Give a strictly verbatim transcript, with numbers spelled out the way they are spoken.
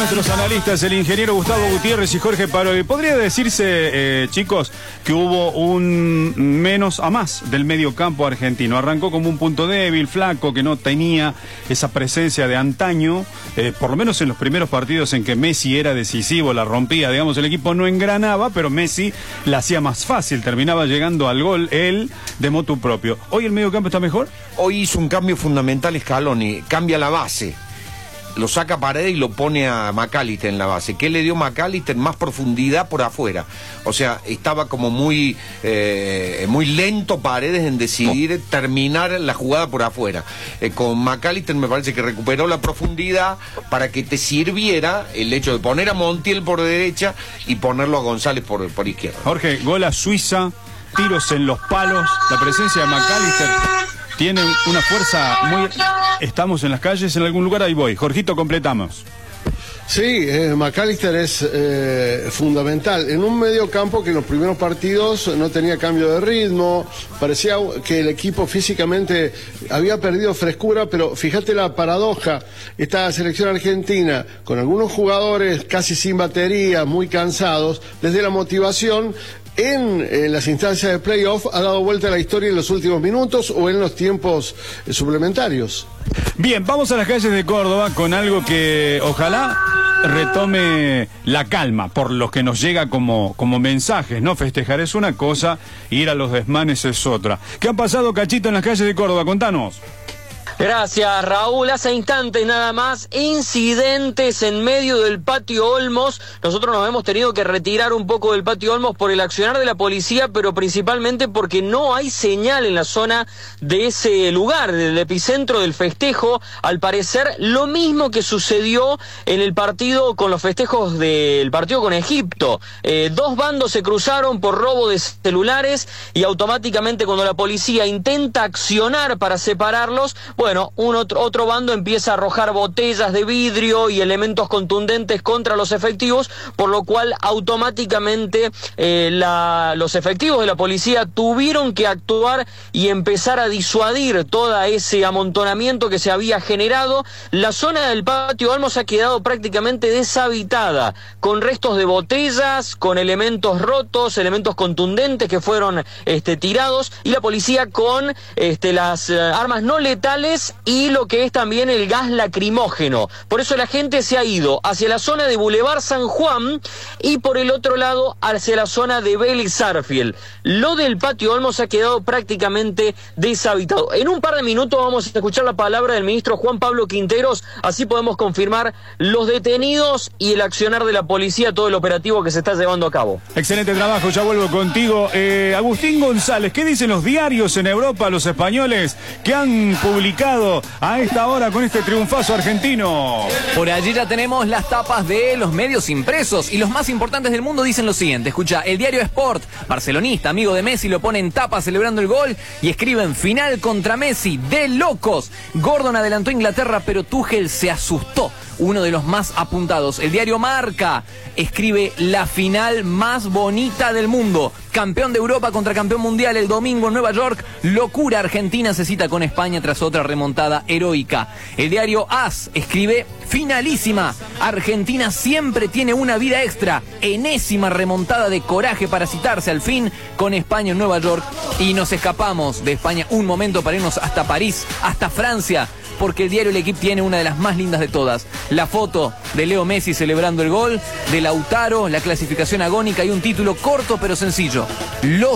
nuestros analistas, el ingeniero Gustavo Gutiérrez y Jorge Parodi. Podría decirse, eh, chicos, que hubo un menos a más del medio campo argentino. Arrancó como un punto débil, flaco, que no tenía esa presencia de antaño, eh, por lo menos en los primeros partidos en que Messi era decisivo, la rompía, digamos, el equipo no engranaba, pero Messi la hacía más fácil, terminaba llegando al gol él de motu propio. ¿Hoy el medio campo está mejor? Hoy hizo un cambio fundamental Scaloni, cambia la base. Lo saca Paredes y lo pone a McAllister en la base. ¿Qué le dio McAllister? Más profundidad por afuera. O sea, estaba como muy eh, muy lento Paredes en decidir oh. terminar la jugada por afuera. Eh, con McAllister me parece que recuperó la profundidad para que te sirviera el hecho de poner a Montiel por derecha y ponerlo a González por, por izquierda. Jorge, gol a Suiza, tiros en los palos, la presencia de McAllister tiene una fuerza muy... Estamos en las calles, en algún lugar, ahí voy. Jorgito, completamos. Sí, eh, McAllister es eh, fundamental. En un medio campo que en los primeros partidos no tenía cambio de ritmo, parecía que el equipo físicamente había perdido frescura, pero fíjate la paradoja, esta selección argentina, con algunos jugadores casi sin batería, muy cansados, desde la motivación... En, en las instancias de playoff ha dado vuelta a la historia en los últimos minutos o en los tiempos eh, suplementarios. Bien, vamos a las calles de Córdoba con algo que ojalá retome la calma, por lo que nos llega como, como mensajes, ¿no? Festejar es una cosa, ir a los desmanes es otra. ¿Qué ha pasado, Cachito, en las calles de Córdoba? Contanos. Gracias, Raúl. Hace instantes nada más, incidentes en medio del patio Olmos. Nosotros nos hemos tenido que retirar un poco del patio Olmos por el accionar de la policía, pero principalmente porque no hay señal en la zona de ese lugar, del epicentro del festejo. Al parecer, lo mismo que sucedió en el partido con los festejos del partido con Egipto. Eh, dos bandos se cruzaron por robo de celulares y automáticamente cuando la policía intenta accionar para separarlos, bueno, Bueno, un otro, otro bando empieza a arrojar botellas de vidrio y elementos contundentes contra los efectivos, por lo cual automáticamente eh, la, los efectivos de la policía tuvieron que actuar y empezar a disuadir todo ese amontonamiento que se había generado. La zona del patio Olmos ha quedado prácticamente deshabitada, con restos de botellas, con elementos rotos, elementos contundentes que fueron este, tirados, y la policía con este, las uh, armas no letales y lo que es también el gas lacrimógeno. Por eso la gente se ha ido hacia la zona de Boulevard San Juan y por el otro lado hacia la zona de Vélez Sarsfield. Lo del patio Olmos ha quedado prácticamente deshabitado. En un par de minutos vamos a escuchar la palabra del ministro Juan Pablo Quinteros, así podemos confirmar los detenidos y el accionar de la policía, todo el operativo que se está llevando a cabo. Excelente trabajo, ya vuelvo contigo. Eh, Agustín González, ¿qué dicen los diarios en Europa, los españoles, que han publicado a esta hora con este triunfazo argentino? Por allí ya tenemos las tapas de los medios impresos y los más importantes del mundo dicen lo siguiente. Escucha, el diario Sport, barcelonista, amigo de Messi, lo pone en tapa celebrando el gol y escriben: final contra Messi, de locos. Gordon adelantó a Inglaterra, pero Tuchel se asustó. Uno de los más apuntados. El diario Marca escribe: la final más bonita del mundo. Campeón de Europa contra campeón mundial el domingo en Nueva York. Locura, Argentina se cita con España tras otra remontada heroica. El diario AS escribe: finalísima. Argentina siempre tiene una vida extra. Enésima remontada de coraje para citarse al fin con España en Nueva York. Y nos escapamos de España un momento para irnos hasta París, hasta Francia, porque el diario El Equipo tiene una de las más lindas de todas. La foto de Leo Messi celebrando el gol, de Lautaro, la clasificación agónica y un título corto pero sencillo. Los